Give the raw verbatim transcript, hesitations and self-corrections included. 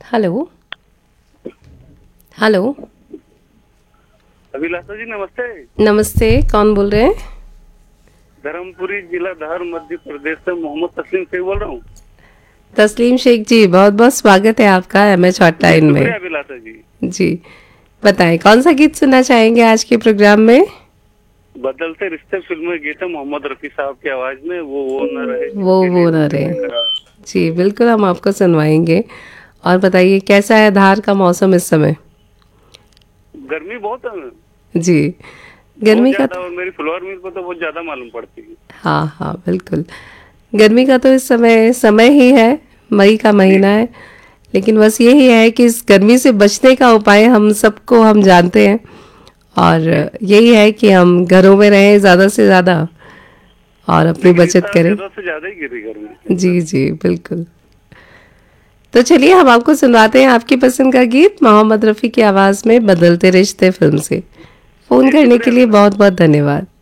Hello. Hello. अभिलाषा जी नमस्ते। नमस्ते, कौन बोल रहे हैं? धर्मपुरी जिला धार मध्य प्रदेश से मोहम्मद तस्लीम शेख बोल रहा हूँ। तस्लीम शेख जी, बहुत बहुत स्वागत है आपका एम एच जी हॉटलाइन में। शुक्रिया अभिलाषा जी। जी, बताएं कौन सा गीत सुनना चाहेंगे आज के प्रोग्राम में? बदलते रिश्ते फिल्म में गीत है मोहम्मद रफी साहब की आवाज में, वो वो न रहे वो जिसके वो लिए न दिल रे। बेकरार। जी बिल्कुल, हम आपको सुनवाएंगे। और बताइए कैसा है धार का मौसम इस समय? गर्मी बहुत है, जी, बहुत गर्मी का ज्यादा, तो और मेरी फ्लोर मिल को तो बहुत ज्यादा मालूम पड़ती है। हाँ हाँ बिल्कुल, गर्मी का तो इस समय समय ही है, मई का जी महीना है। लेकिन बस यही है कि इस गर्मी से बचने का उपाय हम सबको हम जानते हैं, और जी। यही है कि हम घरों में रहें ज़्यादा से ज़्यादा और अपनी लेकिन इस बचत साल करें। ज्यादा से ज्यादा ही गिर रही गर्मी इस जी साल। जी बिल्कुल। तो चलिए हम आपको सुनवाते हैं आपकी पसंद का गीत मोहम्मद रफ़ी की आवाज़ में, बदलते रिश्ते फिल्म से। फ़ोन जी करने के शुक्रिया लिए अभिलाषा। बहुत बहुत धन्यवाद।